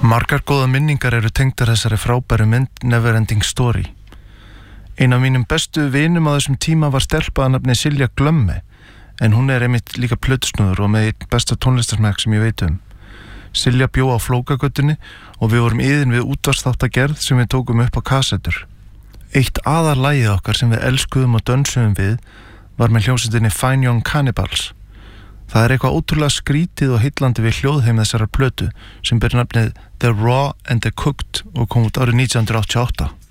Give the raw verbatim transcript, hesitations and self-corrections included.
Margar góða minningar eru tengdar þessari frábæru mynd Neverending Story. Ein af mínum bestu vinum á þessum tíma var stelpa að nafni Silja Glömme, en hún er einmitt líka plötusnúður og með einn besta tónlistarsmekk sem ég veit um. Silja bjó á Flókagötunni og við vorum iðin við útvarpsþáttagerð sem við tókum upp á kassettur. Eitt aðalagið okkar sem við elskuðum og dönsuðum við var með hljómsveitinni Fine Young Cannibals. Það er eitthvað ótrúlega skrítið og heillandi við hljóðheim þessarar plötu sem ber nafnið The Raw and the Cooked og kom út árið nítján hundruð áttatíu og átta.